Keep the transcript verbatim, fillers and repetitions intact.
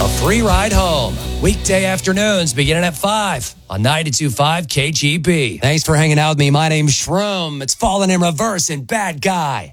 A free ride home. Weekday afternoons beginning at five on ninety-two point five K G B. Thanks for hanging out with me. My name's Shroom. It's Falling in Reverse and Bad Guy.